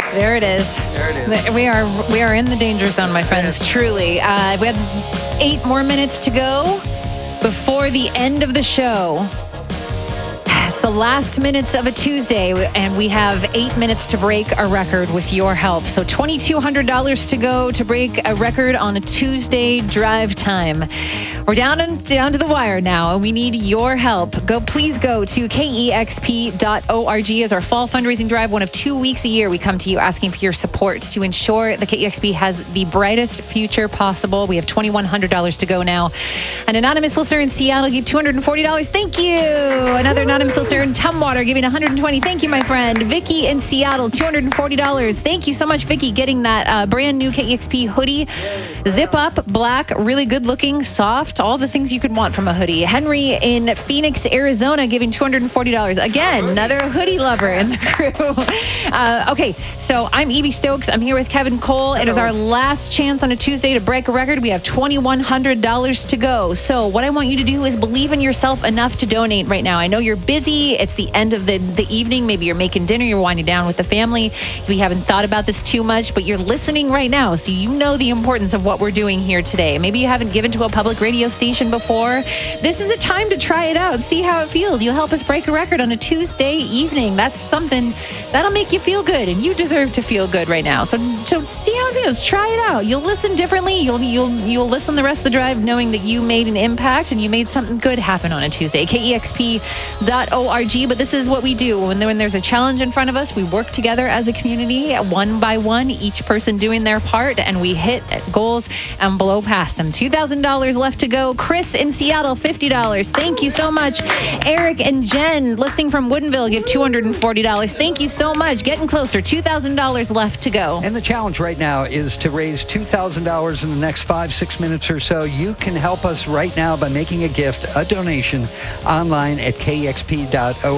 There it is. There it is. We are in the danger zone, my friends, truly. We have 8 more minutes to go before the end of the show. It's the last minutes of a Tuesday, and we have 8 minutes to break a record with your help. So $2,200 to go to break a record on a Tuesday drive time. We're down to the wire now, and we need your help. Please go to KEXP.org as our fall fundraising drive. One of 2 weeks a year, we come to you asking for your support to ensure the KEXP has the brightest future possible. We have $2,100 to go now. An anonymous listener in Seattle gave $240. Thank you. Another anonymous listener in Tumwater giving $120. Thank you, my friend. Vicky in Seattle, $240. Thank you so much, Vicky, getting that brand new KEXP hoodie. Zip up, black, really good looking, soft, all the things you could want from a hoodie. Henry in Phoenix, Arizona, giving $240. Again, another hoodie lover in the crew. Okay, so I'm Evie Stokes. I'm here with Kevin Cole. Hello. It is our last chance on a Tuesday to break a record. We have $2,100 to go. So what I want you to do is believe in yourself enough to donate right now. I know you're busy. It's the end of the evening. Maybe you're making dinner. You're winding down with the family. We haven't thought about this too much, but you're listening right now. So you know the importance of what we're doing here today. Maybe you haven't given to a public radio station before. This is a time to try it out. See how it feels. You'll help us break a record on a Tuesday evening. That's something that'll make you feel good, and you deserve to feel good right now. So see how it feels. Try it out. You'll listen differently. You'll listen the rest of the drive knowing that you made an impact and you made something good happen on a Tuesday. KEXP.org. But this is what we do. When there's a challenge in front of us, we work together as a community, one by one, each person doing their part, and we hit goals and blow past them. $2,000 left to go. Chris in Seattle, $50. Thank you so much. Eric and Jen, listening from Woodinville, give $240. Thank you so much. Getting closer. $2,000 left to go. And the challenge right now is to raise $2,000 in the next 5-6 minutes or so. You can help us right now by making a gift, a donation, online at KEXP.org.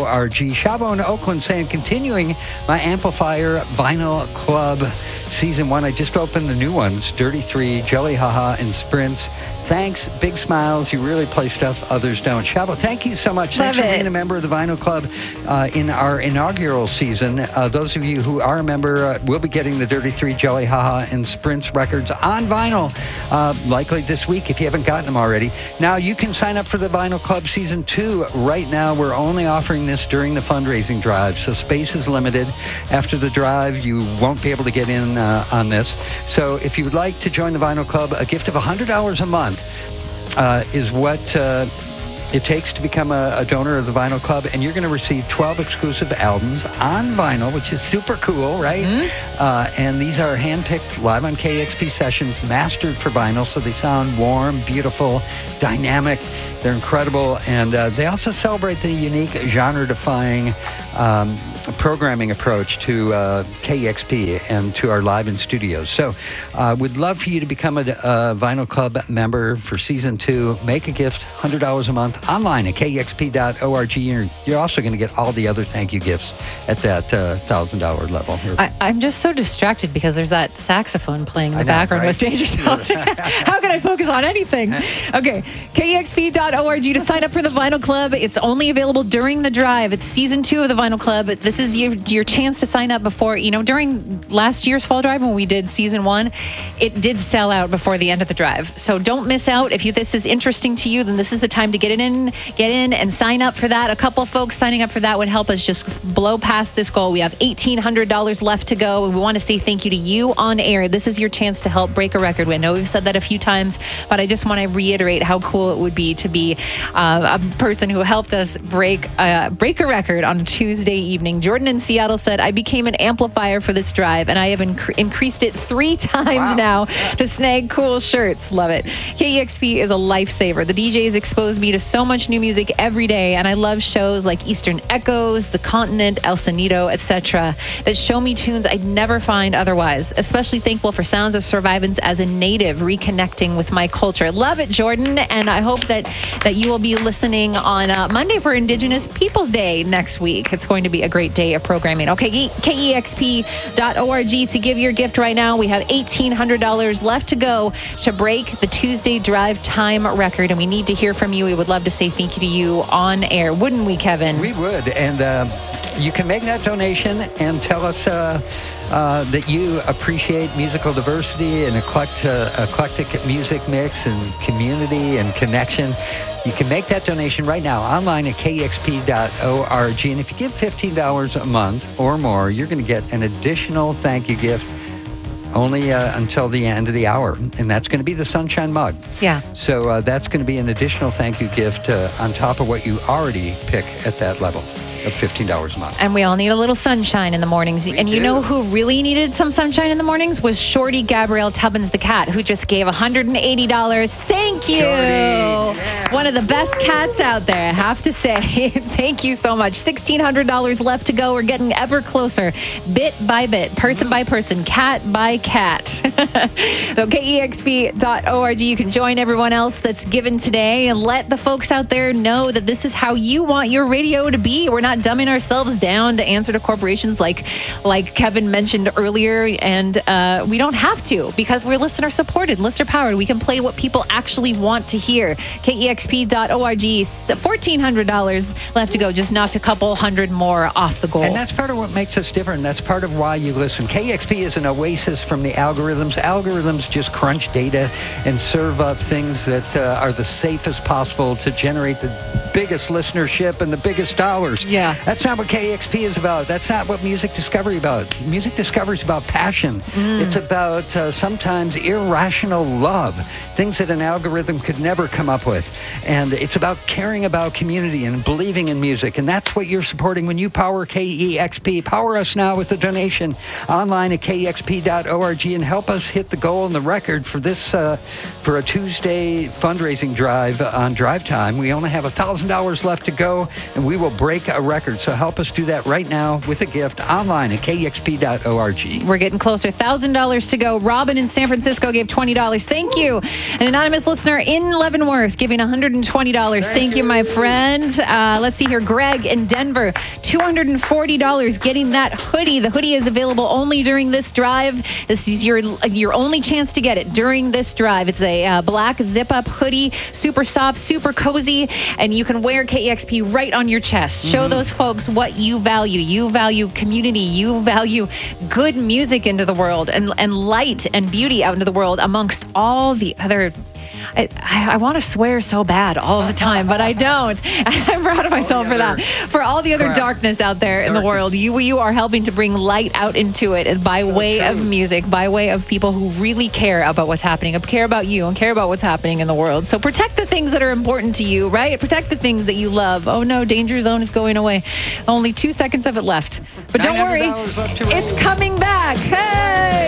Chavo in Oakland saying, continuing my Amplifier Vinyl Club Season 1. I just opened the new ones, Dirty 3, Jelly Haha, and Sprints. Thanks. Big smiles. You really play stuff others don't. Chavo, thank you so much. Thanks for being a member of the Vinyl Club in our inaugural season. Those of you who are a member will be getting the Dirty 3, Jelly Haha, and Sprints records on vinyl likely this week if you haven't gotten them already. Now, you can sign up for the Vinyl Club Season 2 right now. We're only offering this during the fundraising drive, so space is limited. After the drive, you won't be able to get in on this. So if you would like to join the Vinyl Club, a gift of $100 a month is what it takes to become a donor of the Vinyl Club, and you're going to receive 12 exclusive albums on vinyl, which is super cool, right? Mm-hmm. And these are handpicked live on KEXP sessions, mastered for vinyl, so they sound warm, beautiful, dynamic. They're incredible, and they also celebrate the unique genre-defying programming approach to KEXP and to our live in studios. So we'd love for you to become a Vinyl Club member for Season 2. Make a gift, $100 a month, online at KEXP.org. You're also going to get all the other thank you gifts at that $1,000 level. I'm just so distracted because there's that saxophone playing in the background, right? With Danger Zone. How can I focus on anything? Okay, KEXP.org to sign up for the Vinyl Club. It's only available during the drive. It's Season 2 of the Vinyl Club. This is your chance to sign up before, during last year's fall drive when we did Season 1, it did sell out before the end of the drive. So don't miss out. If this is interesting to you, then this is the time to get in and sign up for that. A couple folks signing up for that would help us just blow past this goal. We have $1,800 left to go, and we want to say thank you to you on air. This is your chance to help break a record. I know we've said that a few times, but I just want to reiterate how cool it would be to be a person who helped us break a record on a Tuesday evening. Jordan in Seattle said, I became an amplifier for this drive, and I have increased it 3 times now to snag cool shirts. Love it. KEXP is a lifesaver. The DJs expose me to so much new music every day, and I love shows like Eastern Echoes, The Continent, El Sonido, etc. that show me tunes I'd never find otherwise. Especially thankful for Sounds of Survivance as a native, reconnecting with my culture. Love it, Jordan, and I hope that you will be listening on Monday for Indigenous Peoples Day next week. It's going to be a great day of programming. Okay, KEXP.org to give your gift right now. We have $1,800 left to go to break the Tuesday drive time record, and we need to hear from you. We would love to say thank you to you on air, wouldn't we, Kevin? We would, and you can make that donation and tell us that you appreciate musical diversity and eclectic music mix and community and connection. You can make that donation right now online at kexp.org. And if you give $15 a month or more, you're going to get an additional thank you gift only until the end of the hour. And that's going to be the Sunshine Mug. Yeah. So that's going to be an additional thank you gift on top of what you already pick at that level of $15 a month. And we all need a little sunshine in the mornings. And you know who really needed some sunshine in the mornings was Shorty Gabrielle Tubbins the cat, who just gave $180. Thank you. Yeah. One of the best cats out there, I have to say. Thank you so much. $1,600 left to go. We're getting ever closer, bit by bit, person by person, cat by cat. So KEXP.org. You can join everyone else that's given today and let the folks out there know that this is how you want your radio to be. We're not dumbing ourselves down to answer to corporations like Kevin mentioned earlier, and we don't have to, because we're listener supported, listener powered. We can play what people actually want to hear. KEXP.org, $1,400 left to go. Just knocked a couple hundred more off the goal. And that's part of what makes us different. That's part of why you listen. KEXP is an oasis from the algorithms. Algorithms just crunch data and serve up things that are the safest possible to generate the biggest listenership and the biggest dollars. Yeah. That's not what KEXP is about. That's not what Music Discovery is about. Music Discovery is about passion. It's about sometimes irrational love, things that an algorithm could never come up with. And it's about caring about community and believing in music. And that's what you're supporting when you power KEXP. Power us now with a donation online at kexp.org and help us hit the goal and the record for this, for a Tuesday fundraising drive on Drive Time. We only have $1,000 left to go, and we will break a record. So help us do that right now with a gift online at kexp.org. We're getting closer. $1,000 to go. Robin in San Francisco gave $20. Thank you. An anonymous listener in Leavenworth giving $120. Thank you, my friend. Let's see here. Greg in Denver, $240 getting that hoodie. The hoodie is available only during this drive. This is your only chance to get it during this drive. It's a black zip-up hoodie, super soft, super cozy, and you can wear KEXP right on your chest. Show those folks what you value. You value community. You value good music into the world and light and beauty out into the world amongst all the other... I want to swear so bad all of the time, but I don't. I'm proud of myself for that. For all the other darkness out there in the world, you are helping to bring light out into it by way of music, by way of people who really care about what's happening, care about you, and care about what's happening in the world. So protect the things that are important to you, right? Protect the things that you love. Oh no, Danger Zone is going away. Only 2 seconds of it left. But don't worry, it's coming back. Hey,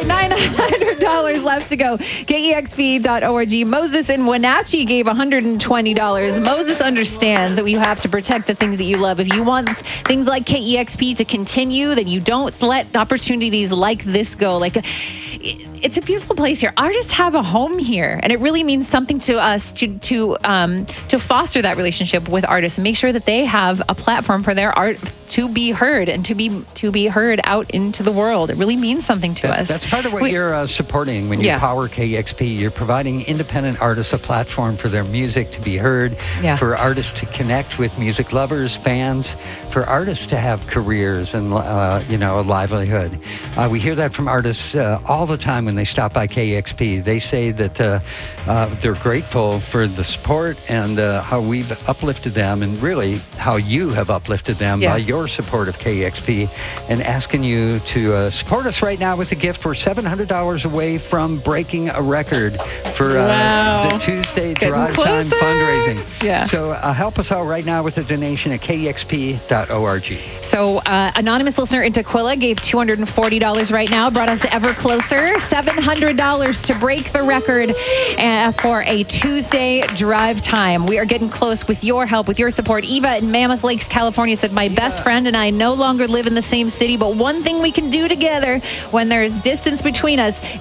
$900 left to go. KEXP.org. Moses in Wenatchee gave $120. Moses understands that you have to protect the things that you love. If you want things like KEXP to continue, then you don't let opportunities like this go. It's a beautiful place here. Artists have a home here, and it really means something to us to foster that relationship with artists and make sure that they have a platform for their art to be heard and to be heard out into the world. It really means something to us. That's part of what you're supporting when you power KEXP. You're providing independent artists a platform for their music to be heard, for artists to connect with music lovers, fans, for artists to have careers and a livelihood. We hear that from artists all the time when they stop by KEXP. They say that they're grateful for the support and how we've uplifted them, and really how you have uplifted them by your support of KEXP, and asking you to support us right now with a gift. We're $700 away from breaking a record for the Tuesday Drive Time fundraising. Yeah. So help us out right now with a donation at kexp.org. So anonymous listener in Tequila gave $240 right now, brought us ever closer. $700 to break the record for a Tuesday Drive Time. We are getting close with your help, with your support. Eva in Mammoth Lakes, California said, my best friend and I no longer live in the same city, but one thing we can do together when there's distance between us is listen to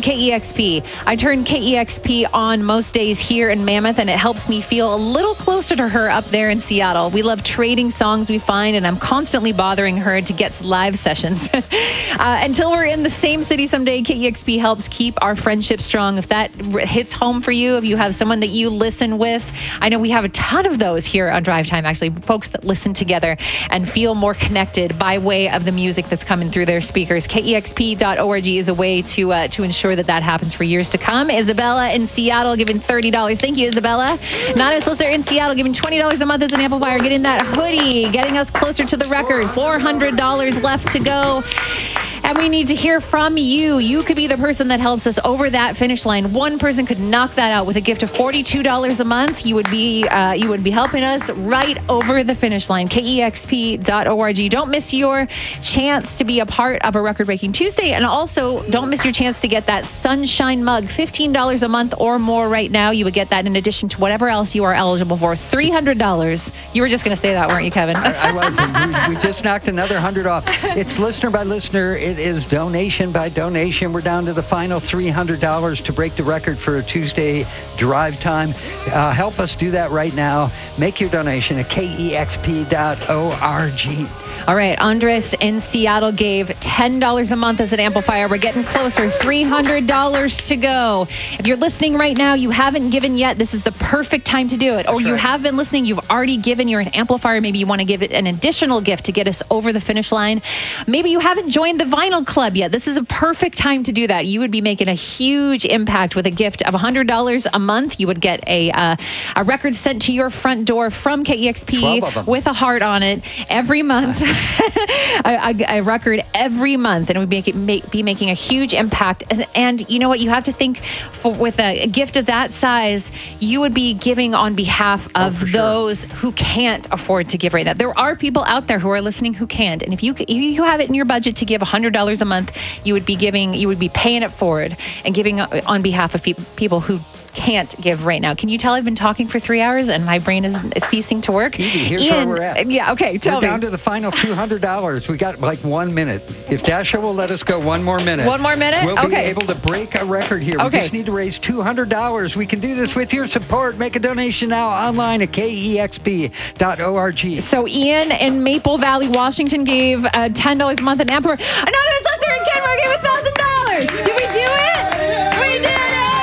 KEXP. I turn KEXP on most days here in Mammoth, and it helps me feel a little closer to her up there in Seattle. We love trading songs we find, and I'm constantly bothering her to get live sessions. Until we're in the same city someday, KEXP helps keep our friendship strong. If that hits home for you, if you have someone that you listen with, I know we have a ton of those here on Drive Time, actually, folks that listen together and feel more connected by way of the music that's coming through their speakers. KEXP.org is a way to ensure that happens for years to come. Isabella in Seattle giving $30. Thank you, Isabella. Anonymous listener in Seattle giving $20 a month as an amplifier, getting that hoodie, getting us closer to the record. $400 left to go. And we need to hear from you. You could be the person that helps us over that finish line. One person could knock that out with a gift of $42 a month. You would be helping us right over the finish line. KEXP.org. Don't miss your chance to be a part of a record-breaking Tuesday, and also don't miss your chance to get that Sunshine mug. $15 a month or more right now. You would get that in addition to whatever else you are eligible for. $300. You were just going to say that, weren't you, Kevin? I wasn't. We just knocked another 100 off. It's listener by listener. It is donation by donation. We're down to the final $300 to break the record for a Tuesday drive time. Help us do that right now. Make your donation at KEXP.org. All right, Andres in Seattle gave $10 a month as an amplifier. We're getting closer, $300 to go. If you're listening right now, you haven't given yet, this is the perfect time to do it. Or you have been listening, you've already given, you're an amplifier, maybe you want to give it an additional gift to get us over the finish line. Maybe you haven't joined the Vinyl Club yet. This is a perfect time to do that. You would be making a huge impact with a gift of $100 a month. You would get a record sent to your front door from KEXP with a heart on it every month. a record every month, and it would be making a huge impact. And you know what? You have to think, with a gift of that size, you would be giving on behalf of those who can't afford to give right now. There are people out there who are listening who can't, and if you have it in your budget to give $100 a month, you would be paying it forward and giving on behalf of people who can't give right now. Can you tell I've been talking for 3 hours and my brain is ceasing to work? Here's where we're at. Yeah, okay, tell me. We're down to the final $200. We got like 1 minute. If Dasha will let us go 1 more minute. 1 more minute? We'll be able to break a record here. We just need to raise $200. We can do this with your support. Make a donation now online at KEXP.org. So Ian in Maple Valley, Washington gave $10 a month an amplifier. Anonymous listener in Kenmore gave $1,000. Did we do it? We did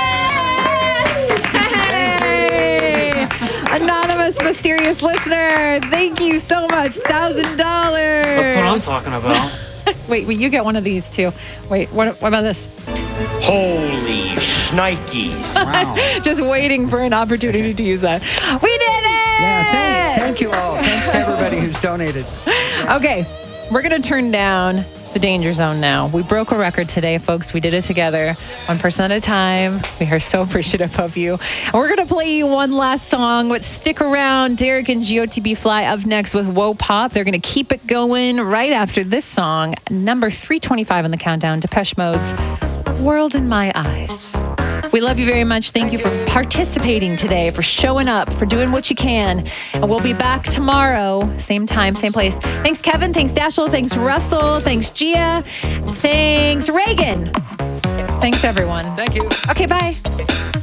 it! Hey! Anonymous mysterious listener, thank you so much. $1,000. That's what I'm talking about. Wait, you get one of these too. Wait, what about this? Holy shnikes. Wow. Just waiting for an opportunity to use that. We did it! Yeah, thank you all. Thanks to everybody who's donated. Okay, we're going to turn down the danger zone now. We broke a record today, folks. We did it together, one person at a time. We are so appreciative of you. And we're going to play you one last song, but stick around. Derek and GOTB Fly up next with Whoa Pop. They're going to keep it going right after this song, number 325 on the countdown, Depeche Mode's World in My Eyes. We love you very much. Thank you for participating today, for showing up, for doing what you can. And we'll be back tomorrow, same time, same place. Thanks, Kevin. Thanks, Dashel. Thanks, Russell. Thanks, Gia. Thanks, Reagan. Thanks, everyone. Thank you. Okay, bye.